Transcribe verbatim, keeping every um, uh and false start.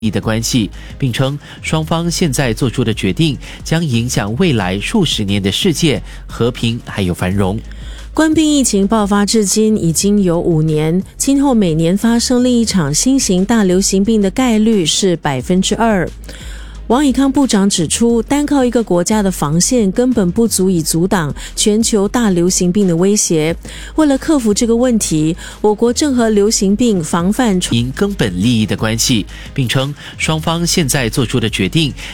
的关系，并称双方现在做出的决定将影响未来数十年的世界和平还有繁荣。 冠病疫情爆发至今已经有五年，今后每年发生另一场新型大流行病的概率是百分之二。王以康部长指出，单靠一个国家的防线根本不足以阻挡全球大流行病的威胁。为了克服这个问题，我国正和流行病防范因根本利益的关系，并称双方现在做出的决定